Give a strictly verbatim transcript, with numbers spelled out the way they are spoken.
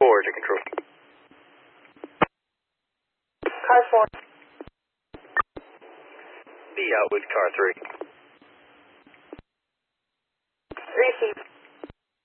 four to control. Car four. Be out with car three.